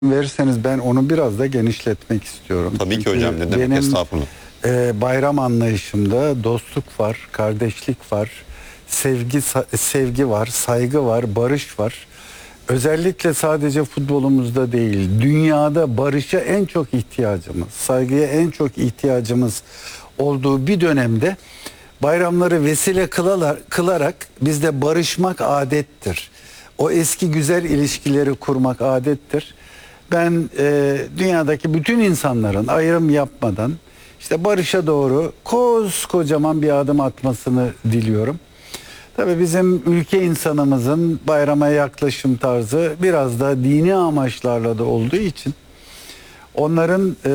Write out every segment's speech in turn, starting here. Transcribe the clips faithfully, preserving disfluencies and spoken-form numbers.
verirseniz ben onu biraz da genişletmek istiyorum. Tabii Çünkü ki hocam, ne demek, benim, estağfurullah. E, bayram anlayışımda dostluk var, kardeşlik var, sevgi sevgi var, saygı var, barış var. Özellikle sadece futbolumuzda değil, dünyada barışa en çok ihtiyacımız, saygıya en çok ihtiyacımız olduğu bir dönemde bayramları vesile kılarak bizde barışmak adettir. O eski güzel ilişkileri kurmak adettir. Ben e, dünyadaki bütün insanların ayrım yapmadan işte barışa doğru koskocaman bir adım atmasını diliyorum. Tabii bizim ülke insanımızın bayrama yaklaşım tarzı biraz da dini amaçlarla da olduğu için onların e,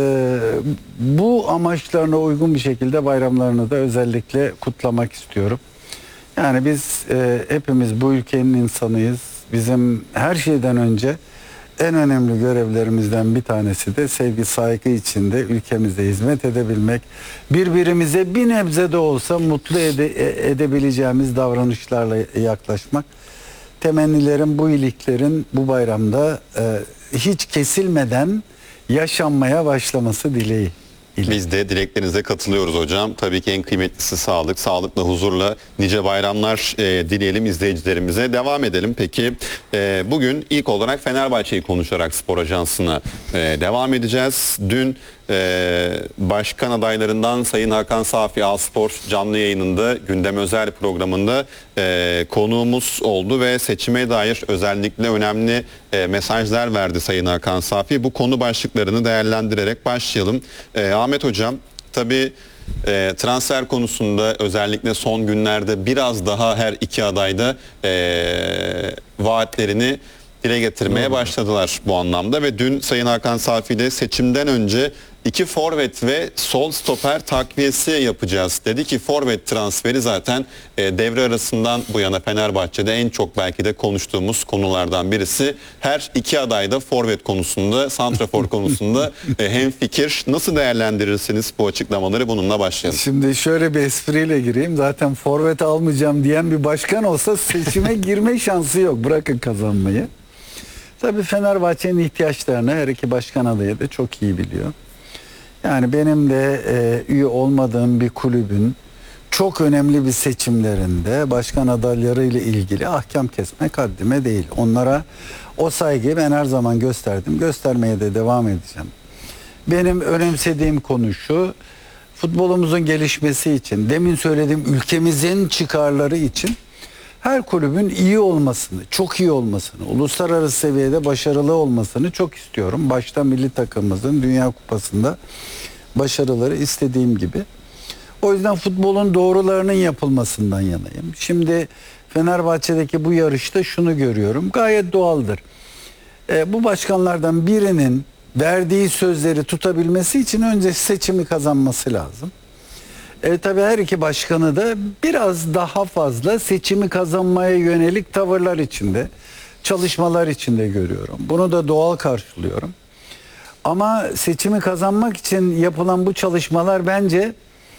bu amaçlarına uygun bir şekilde bayramlarını da özellikle kutlamak istiyorum. Yani biz e, hepimiz bu ülkenin insanıyız. Bizim her şeyden önce en önemli görevlerimizden bir tanesi de sevgi, saygı içinde ülkemize hizmet edebilmek. Birbirimize bir nebze de olsa mutlu ede, edebileceğimiz davranışlarla yaklaşmak. Temennilerim bu iyiliklerin bu bayramda e, hiç kesilmeden yaşanmaya başlaması dileği. Biz de dileklerinize katılıyoruz hocam. Tabii ki en kıymetlisi sağlık. Sağlıkla, huzurla nice bayramlar e, dileyelim izleyicilerimize. Devam edelim. Peki e, bugün ilk olarak Fenerbahçe'yi konuşarak Spor Ajansı'na e, devam edeceğiz. Dün e, başkan adaylarından Sayın Hakan Safi A-Spor canlı yayınında, gündem özel programında e, konuğumuz oldu ve seçime dair özellikle önemli e, mesajlar verdi Sayın Hakan Safi. Bu konu başlıklarını değerlendirerek başlayalım. E, Ahmet Hocam, tabii e, transfer konusunda özellikle son günlerde biraz daha her iki adayda e, vaatlerini dile getirmeye başladılar bu anlamda ve dün Sayın Hakan Safi de seçimden önce iki forvet ve sol stoper takviyesi yapacağız dedi ki forvet transferi zaten e, devre arasından bu yana Fenerbahçe'de en çok belki de konuştuğumuz konulardan birisi. Her iki aday da forvet konusunda, santrafor konusunda e, hemfikir. Nasıl değerlendirirsiniz bu açıklamaları? Bununla başlayalım. Şimdi şöyle bir espriyle gireyim. Zaten forvet almayacağım diyen bir başkan olsa seçime girme şansı yok. Bırakın kazanmayı. Tabii Fenerbahçe'nin ihtiyaçlarını her iki başkan adayı da çok iyi biliyor. Yani benim de e, üye olmadığım bir kulübün çok önemli bir seçimlerinde başkan adayları ile ilgili ahkam kesmek haddime değil. Onlara o saygıyı ben her zaman gösterdim. Göstermeye de devam edeceğim. Benim önemsediğim konu şu: futbolumuzun gelişmesi için, demin söylediğim ülkemizin çıkarları için her kulübün iyi olmasını, çok iyi olmasını, uluslararası seviyede başarılı olmasını çok istiyorum. Başta milli takımımızın Dünya Kupası'nda başarıları istediğim gibi. O yüzden futbolun doğrularının yapılmasından yanayım. Şimdi Fenerbahçe'deki bu yarışta şunu görüyorum. Gayet doğaldır. E, bu başkanlardan birinin verdiği sözleri tutabilmesi için önce seçimi kazanması lazım. E, tabii her iki başkanı da biraz daha fazla seçimi kazanmaya yönelik tavırlar içinde, çalışmalar içinde görüyorum. Bunu da doğal karşılıyorum. Ama seçimi kazanmak için yapılan bu çalışmalar bence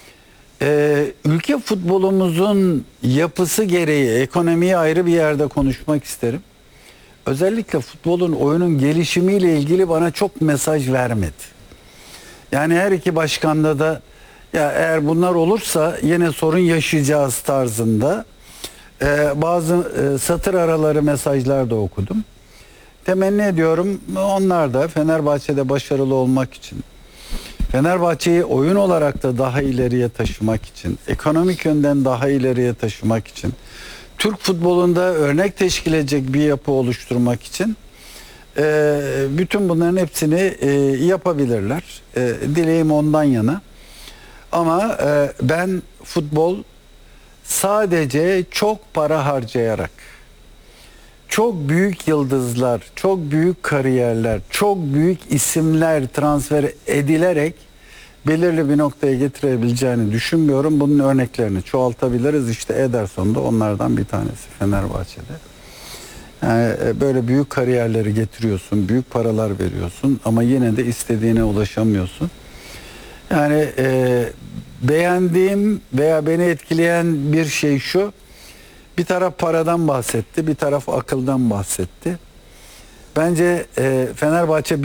e, ülke futbolumuzun yapısı gereği, ekonomiyi ayrı bir yerde konuşmak isterim. Özellikle futbolun, oyunun gelişimiyle ilgili bana çok mesaj vermedi. Yani her iki başkanda da ya eğer bunlar olursa yine sorun yaşayacağız tarzında e, bazı e, satır araları mesajlar da okudum. Temenni ediyorum onlar da Fenerbahçe'de başarılı olmak için, Fenerbahçe'yi oyun olarak da daha ileriye taşımak için, ekonomik yönden daha ileriye taşımak için, Türk futbolunda örnek teşkil edecek bir yapı oluşturmak için e, bütün bunların hepsini e, yapabilirler. E, dileğim ondan yana. Ama e, ben futbol sadece çok para harcayarak, çok büyük yıldızlar, çok büyük kariyerler, çok büyük isimler transfer edilerek belirli bir noktaya getirebileceğini düşünmüyorum. Bunun örneklerini çoğaltabiliriz. İşte Ederson da onlardan bir tanesi Fenerbahçe'de. Yani böyle büyük kariyerleri getiriyorsun, büyük paralar veriyorsun ama yine de istediğine ulaşamıyorsun. Yani e, beğendiğim veya beni etkileyen bir şey şu: bir taraf paradan bahsetti, bir taraf akıldan bahsetti. Bence e, Fenerbahçe